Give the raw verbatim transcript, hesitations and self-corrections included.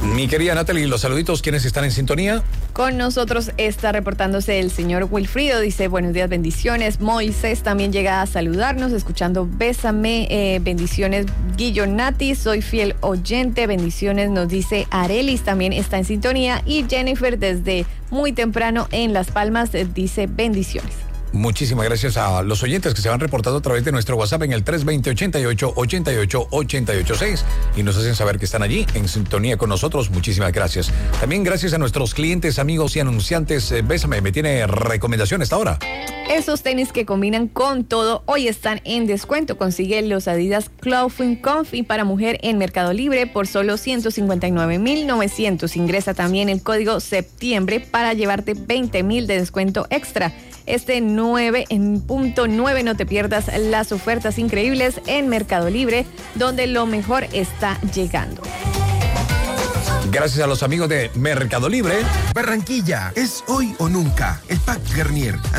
Mi querida Natalie, los saluditos, ¿quiénes están en sintonía? Con nosotros está reportándose el señor Wilfrido, dice buenos días, bendiciones. Moisés también llega a saludarnos, escuchando Bésame, eh, bendiciones. Guillo Nati, soy fiel oyente, bendiciones, nos dice Arelis, también está en sintonía. Y Jennifer desde muy temprano en Las Palmas eh, dice bendiciones. Muchísimas gracias a los oyentes que se van reportando a través de nuestro WhatsApp en el tres dos cero, ochenta y ocho, ochenta y ocho, ochenta y ocho seis y nos hacen saber que están allí en sintonía con nosotros. Muchísimas gracias. También gracias a nuestros clientes, amigos y anunciantes. Eh, Bésame, me tiene recomendación esta hora. Esos tenis que combinan con todo hoy están en descuento. Consigue los Adidas Clothing Comfy para mujer en Mercado Libre por solo ciento cincuenta y nueve mil novecientos. Ingresa también el código septiembre para llevarte veinte mil de descuento extra. Este nueve en punto nueve, no te pierdas las ofertas increíbles en Mercado Libre, donde lo mejor está llegando. Gracias a los amigos de Mercado Libre. Barranquilla, es hoy o nunca. El Pack Garnier